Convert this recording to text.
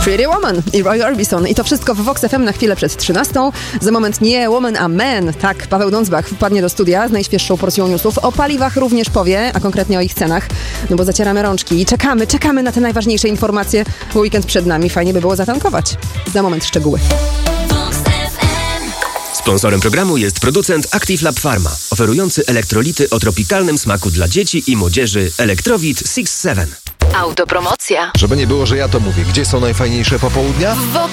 Pretty Woman i Roy Orbison. I to wszystko w Vox FM na chwilę przed 13. Za moment nie Woman, a Man. Tak, Paweł Dądzbach wpadnie do studia z najświeższą porcją newsów. O paliwach również powie, a konkretnie o ich cenach. No bo zacieramy rączki i czekamy na te najważniejsze informacje. Weekend przed nami, fajnie by było zatankować. Za moment szczegóły. Sponsorem programu jest producent Active Lab Pharma, oferujący elektrolity o tropikalnym smaku dla dzieci i młodzieży Electrowit 6-7. Autopromocja. Żeby nie było, że ja to mówię. Gdzie są najfajniejsze popołudnia? W Vox